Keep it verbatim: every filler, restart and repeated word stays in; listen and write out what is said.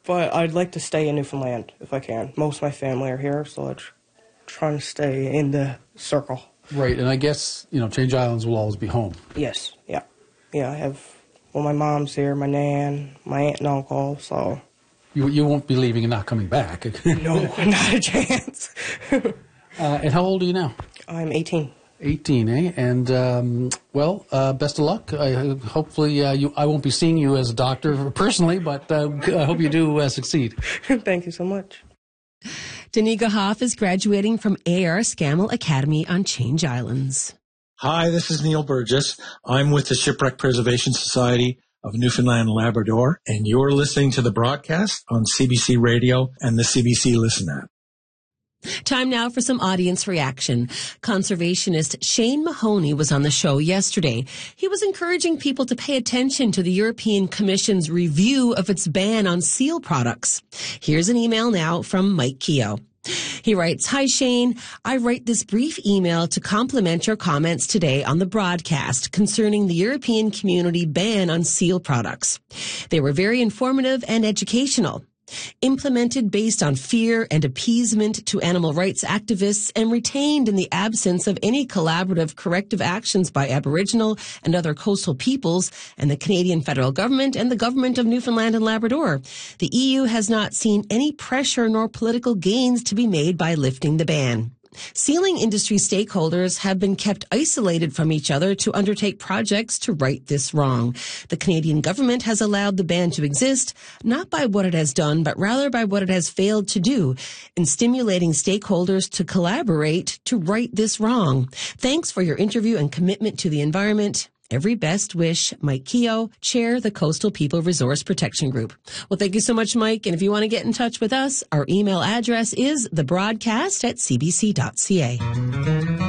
but I'd like to stay in Newfoundland if I can. Most of my family are here, so I'm trying to stay in the circle. Right, and I guess, you know, Change Islands will always be home. Yes, yeah. Yeah, I have, well, my mom's here, my nan, my aunt and uncle, so... You you won't be leaving and not coming back. No, not a chance. uh, and how old are you now? I'm eighteen. eighteen, eh? And, um, well, uh, best of luck. I, hopefully, uh, you, I won't be seeing you as a doctor personally, but uh, I hope you do uh, succeed. Thank you so much. Danica Hoff is graduating from A R Scammell Academy on Change Islands. Hi, this is Neil Burgess. I'm with the Shipwreck Preservation Society of Newfoundland and Labrador, and you're listening to the broadcast on C B C Radio and the C B C Listen app. Time now for some audience reaction. Conservationist Shane Mahoney was on the show yesterday. He was encouraging people to pay attention to the European Commission's review of its ban on seal products. Here's an email now from Mike Keogh. He writes, "Hi, Shane. I write this brief email to compliment your comments today on the broadcast concerning the European Community ban on seal products. They were very informative and educational. Implemented based on fear and appeasement to animal rights activists and retained in the absence of any collaborative corrective actions by Aboriginal and other coastal peoples and the Canadian federal government and the government of Newfoundland and Labrador. The E U has not seen any pressure nor political gains to be made by lifting the ban. Sealing industry stakeholders have been kept isolated from each other to undertake projects to right this wrong. The Canadian government has allowed the ban to exist, not by what it has done, but rather by what it has failed to do, in stimulating stakeholders to collaborate to right this wrong. Thanks for your interview and commitment to the environment. Every best wish, Mike Keogh, Chair, the Coastal People Resource Protection Group." Well, thank you so much, Mike. And if you want to get in touch with us, our email address is thebroadcast at c b c dot c a.